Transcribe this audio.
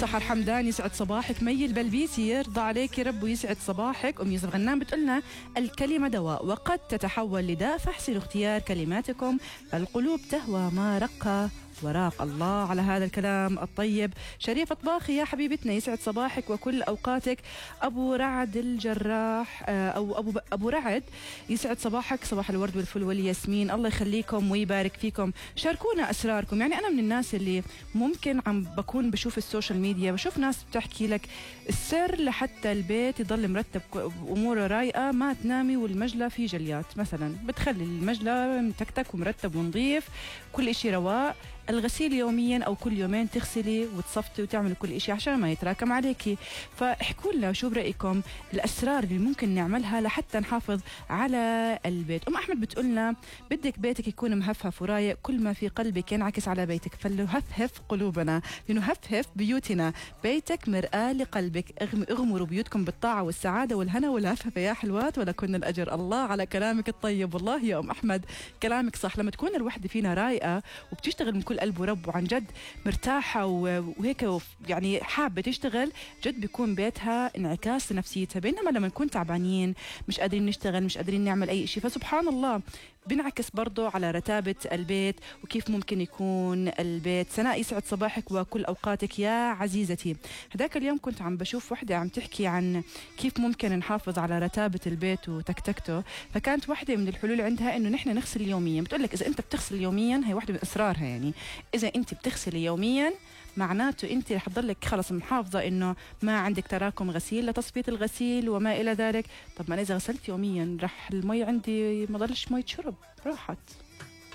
سحر حمدان يسعد صباحك. مي البلبيسي يرضى عليك يا رب ويسعد صباحك. يوسف غنام بتقولنا الكلمة دواء وقد تتحول لداء، فاحسنوا اختيار كلماتكم، القلوب تهوى ما رقى وراق. الله على هذا الكلام الطيب. شريف طباخي يا حبيبتنا يسعد صباحك وكل أوقاتك. أبو رعد الجراح أو أبو رعد يسعد صباحك، صباح الورد والفل والياسمين، الله يخليكم ويبارك فيكم. شاركونا أسراركم. يعني أنا من الناس اللي ممكن عم بكون بشوف السوشيال ميديا، بشوف ناس بتحكي لك السر لحتى البيت يضل مرتب أموره رايقة، ما تنامي والمجلة في جليات مثلا، بتخلي المجلة متكتك ومرتب ونظيف، كل إشي رواق. الغسيل يوميا أو كل يومين تغسلي وتصفتي وتعملي كل إشي عشان ما يتراكم عليكي. فاحكوا لنا شو برأيكم الأسرار اللي ممكن نعملها لحتى نحافظ على البيت. أحمد بتقولنا بدك بيتك يكون مهفهف ورايق، كل ما في قلبك ينعكس على بيتك، فلنهفهف قلوبنا لنهفهف بيوتنا. بيتك مرآة لقلبك، اغمروا بيوتكم بالطاعة والسعادة والهنا والهفهفة يا حلوات ولكن الأجر. الله على كلامك الطيب. والله يا أحمد كلامك صح. لما تكون الوحدة فينا رايقة وبتشتغل من كل قلب ورب وعن جد مرتاحة وهيك يعني حابة تشتغل، جد بيكون بيتها انعكاس لنفسيتها. بينما لما نكون تعبانين مش قادرين نشتغل، مش قادرين نعمل أي شيء، فسبحان الله بنعكس برضو على رتابة البيت وكيف ممكن يكون البيت. سناء يسعد صباحك وكل أوقاتك يا عزيزتي. هذاك اليوم كنت عم بشوف وحدة عم تحكي عن كيف ممكن نحافظ على رتابة البيت وتكتكته، فكانت وحدة من الحلول عندها إنه نحن نغسل يوميا. بتقولك إذا أنت بتغسل يوميا، هي واحدة من أسرارها، يعني إذا أنت بتغسلي يوميا معناته أنت رح تضلك خلص محافظة إنه ما عندك تراكم غسيل لتصفية الغسيل وما إلى ذلك. طب ما أنا إذا غسلت يوميا رح المي عندي ما ضلش مي شرب، راحت.